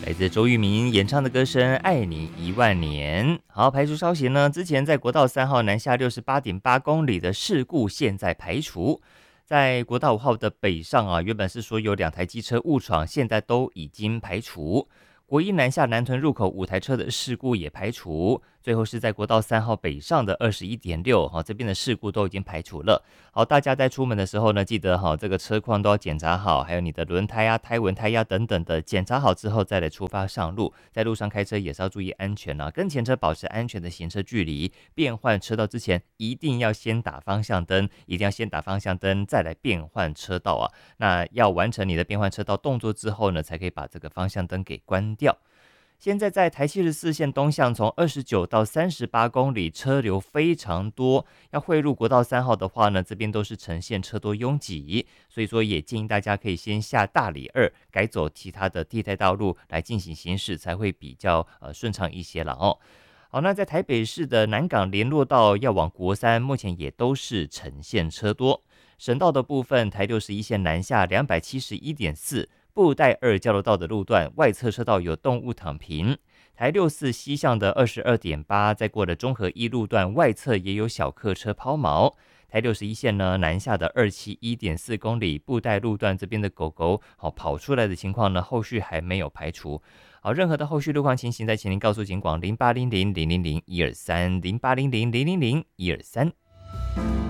来自周渝民演唱的歌声《爱你10000年》。好，排除消息呢，之前在国道3号南下68.8公里的事故现在排除。在国道5号的北上啊，原本是说有2台机车误闯，现在都已经排除。国一南下南屯入口5台车的事故也排除，最后是在国道3号北上的21.6，这边的事故都已经排除了。好，大家在出门的时候呢，记得这个车况都要检查好，还有你的轮胎啊、胎纹、胎压等等的检查好之后再来出发上路。在路上开车也是要注意安全啊，跟前车保持安全的行车距离。变换车道之前一定要先打方向灯，再来变换车道啊。那要完成你的变换车道动作之后呢，才可以把这个方向灯给关掉。现在在台74线东向从29到38公里车流非常多，要汇入国道3号的话呢，这边都是呈现车多拥挤，所以说也建议大家可以先下大里2，改走其他的替代道路来进行行驶，才会比较顺畅一些了哦。好，那在台北市的南港联络道要往国3，目前也都是呈现车多。省道的部分，台61线南下271.4。布袋2交流道的路段外侧车道有动物躺平，台64西向的22.8，在过了中和一路段外侧也有小客车抛锚。台61线呢南下的271.4公里布袋路段这边的狗狗跑出来的情况呢，后续还没有排除。好，任何的后续路况情形，再请您告诉警广08000001230800000123。